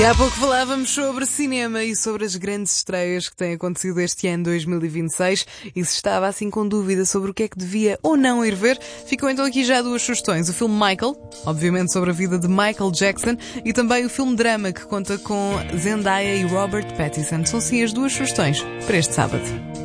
E há pouco falávamos sobre cinema e sobre as grandes estreias que têm acontecido este ano 2026 e se estava assim com dúvida sobre o que é que devia ou não ir ver, ficam então aqui já duas sugestões. O filme Michael, obviamente sobre a vida de Michael Jackson, e também o filme Drama, que conta com Zendaya e Robert Pattinson. São sim as duas sugestões para este sábado.